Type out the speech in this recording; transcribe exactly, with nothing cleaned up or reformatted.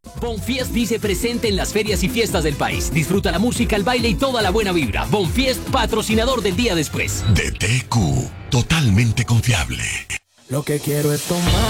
Bonfiest dice presente en las ferias y fiestas del país. Disfruta la música, el baile y toda la buena vibra. Bonfiest, patrocinador del día después. D T Q, totalmente confiable. Lo que quiero es tomar.